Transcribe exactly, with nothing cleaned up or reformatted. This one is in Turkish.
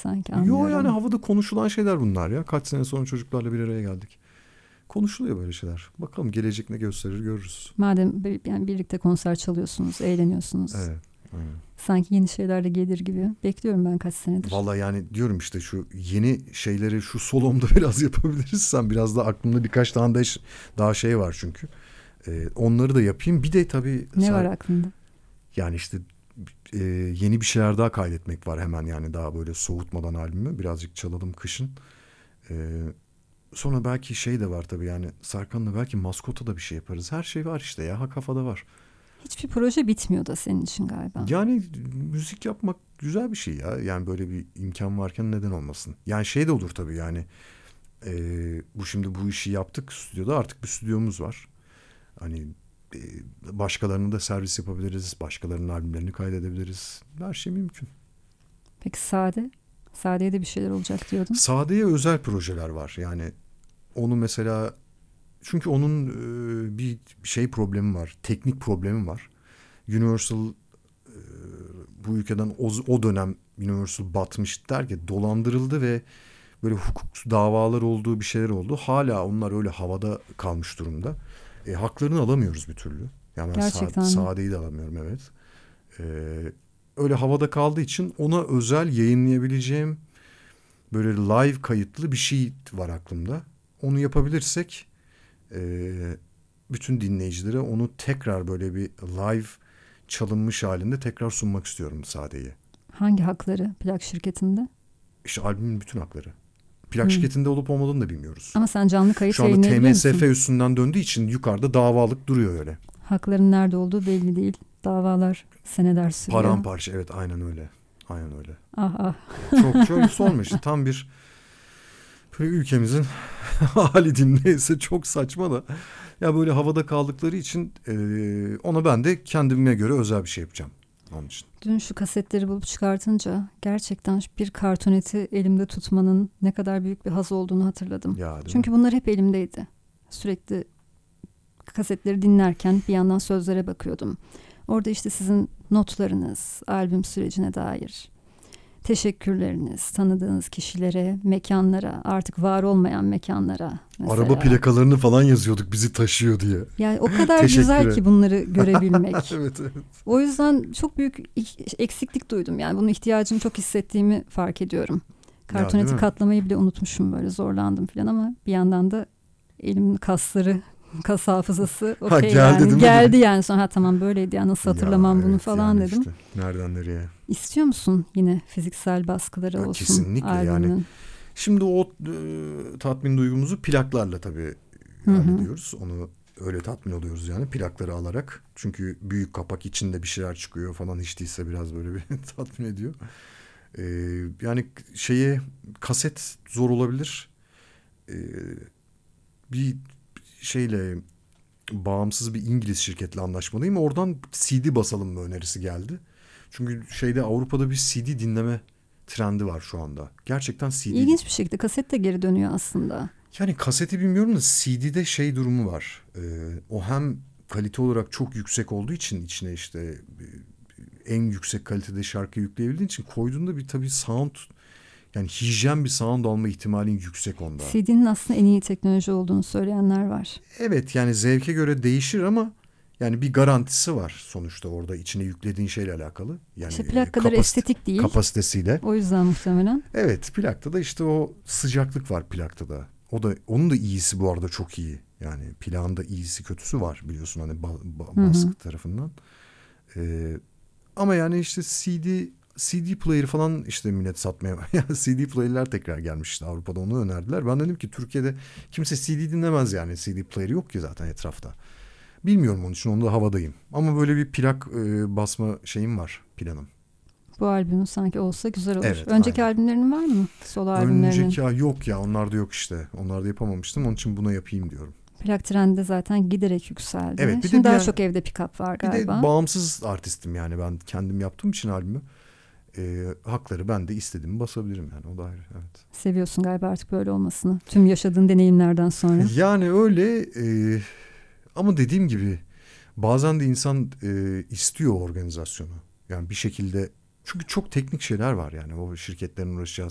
sanki, Yo anlıyorum. yani havada konuşulan şeyler bunlar ya. Kaç sene sonra çocuklarla bir araya geldik. Konuşuluyor böyle şeyler. Bakalım gelecek ne gösterir görürüz. Madem bir- yani birlikte konser çalıyorsunuz, eğleniyorsunuz. Evet. Aynen. Sanki yeni şeyler de gelir gibi. Bekliyorum ben kaç senedir. Vallahi yani diyorum işte şu yeni şeyleri şu solomda biraz yapabiliriz. Sen biraz da aklımda birkaç tane de daha şey var çünkü. Ee, onları da yapayım. Bir de tabii Ne sen- var aklında? yani işte e, yeni bir şeyler daha kaydetmek var hemen, yani daha böyle soğutmadan albümü. Birazcık çalalım kışın. Ee, sonra belki şey de var tabii, yani Serkan'la belki maskota da bir şey yaparız. Her şey var işte ya, ha kafada var. Hiçbir proje bitmiyor da senin için galiba. Yani müzik yapmak güzel bir şey ya. Yani böyle bir imkan varken neden olmasın? Yani şey de olur tabii yani. E, bu şimdi bu işi yaptık stüdyoda, artık bir stüdyomuz var. Hani e, başkalarını da servis yapabiliriz. Başkalarının albümlerini kaydedebiliriz. Her şey mümkün. Peki Sade? Sade'ye de bir şeyler olacak diyordun. Sade'ye özel projeler var. Yani onu mesela, çünkü onun e, bir şey problemi var. Teknik problemi var. Universal e, bu ülkeden o, o dönem Universal batmış derken dolandırıldı ve böyle hukuk davalar olduğu bir şeyler oldu. Hala onlar öyle havada kalmış durumda. E, haklarını alamıyoruz bir türlü. Yani ben Gerçekten Sa- mi? Sade'yi de alamıyorum, evet. E, öyle havada kaldığı için ona özel yayınlayabileceğim böyle live kayıtlı bir şey var aklımda. Onu yapabilirsek e, bütün dinleyicilere onu tekrar böyle bir live çalınmış halinde tekrar sunmak istiyorum Sade'yi. Hangi hakları plak şirketinde? İşte albümün bütün hakları. Plak Hmm. şirketinde olup olmadığını da bilmiyoruz. Ama sen canlı kayıt Şu anda yayınlayabiliyor T M S F musun? üstünden döndüğü için yukarıda davalık duruyor öyle. Hakların nerede olduğu belli değil. Davalar seneler sürüyor. Paramparça, evet, aynen öyle. Aynen öyle. Ah ah. Çok çok sorma işte, tam bir böyle ülkemizin hali diyeyim, neyse, çok saçma da. Ya böyle havada kaldıkları için e, ona ben de kendime göre özel bir şey yapacağım. Onun için. Dün şu kasetleri bulup çıkartınca gerçekten bir kartoneti elimde tutmanın ne kadar büyük bir haz olduğunu hatırladım. Ya, değil Çünkü mi? bunlar hep elimdeydi. Sürekli kasetleri dinlerken bir yandan sözlere bakıyordum. Orada işte sizin notlarınız, albüm sürecine dair teşekkürleriniz, tanıdığınız kişilere, mekanlara, artık var olmayan mekanlara mesela. Araba plakalarını falan yazıyorduk bizi taşıyor diye. Yani o kadar Teşekkür güzel ederim. ki bunları görebilmek. Evet, evet. O yüzden çok büyük eksiklik duydum. Yani bunun ihtiyacını çok hissettiğimi fark ediyorum. Kartoneti değil mi? katlamayı bile unutmuşum, böyle zorlandım falan, ama bir yandan da elimin kasları, kas hafızası Ha, okey geldi yani. değil mi? Geldi yani, sonra ha tamam böyleydi ya, nasıl hatırlamam Ya, bunu evet, falan yani dedim. işte, nereden nereye? İstiyor musun yine fiziksel baskıları Ya, olsun kesinlikle yani. albümün? Şimdi o e, tatmin duygumuzu plaklarla tabii Hı hı. hallediyoruz. Onu öyle tatmin oluyoruz yani, plakları alarak. Çünkü büyük kapak, içinde bir şeyler çıkıyor falan, hiç değilse biraz böyle bir tatmin ediyor. E, yani şeye, kaset zor olabilir. E, bir şeyle, bağımsız bir İngiliz şirketle anlaşmalıyım. Oradan C D basalım mı önerisi geldi. Çünkü şeyde, Avrupa'da bir C D dinleme trendi var şu anda. Gerçekten C D. İlginç bir şekilde kaset de geri dönüyor aslında. Yani kaseti bilmiyorum da C D'de şey durumu var. Ee, o hem kalite olarak çok yüksek olduğu için, içine işte e, en yüksek kalitede şarkı yükleyebildiğin için koyduğunda bir tabii sound, yani hijyen bir sound alma ihtimalin yüksek onda. C D'nin aslında en iyi teknoloji olduğunu söyleyenler var. Evet, yani zevke göre değişir ama yani bir garantisi var sonuçta orada, içine yüklediğin şeyle alakalı. Yani İşte plak kadar kapasit- estetik değil. kapasitesiyle. O yüzden muhtemelen. Evet, plakta da işte o sıcaklık var plakta da. O da, onun da iyisi bu arada çok iyi. Yani plağın da iyisi kötüsü var biliyorsun, hani ba- ba- Hı hı. baskı tarafından. Ee, ama yani işte C D C D player falan işte millet satmaya yani C D player'ler tekrar gelmiş işte Avrupa'da, onu önerdiler. Ben dedim ki Türkiye'de kimse C D dinlemez, yani C D player yok ki zaten etrafta. Bilmiyorum, onun için onu da havadayım. Ama böyle bir plak e, basma şeyim var, planım. Bu albümün sanki olsa güzel olur. Evet, Önceki aynen. albümlerinin var mı? Solo albümlerinin. Önceki ay yok ya, onlarda yok işte. Onlarda yapamamıştım, onun için buna yapayım diyorum. Plak trendi de zaten giderek yükseldi. Evet, bir de Şimdi bir daha yani- çok evde pick-up var Bir galiba. de bağımsız artistim yani, ben kendim yaptığım için albümü. E, hakları ben de istediğimi basabilirim yani, o da ayrı, evet. Seviyorsun galiba artık böyle olmasını. Tüm yaşadığın deneyimlerden sonra. Yani öyle e, ama dediğim gibi bazen de insan e, istiyor o organizasyonu. Yani bir şekilde, çünkü çok teknik şeyler var yani, o şirketlerin uğraşacağı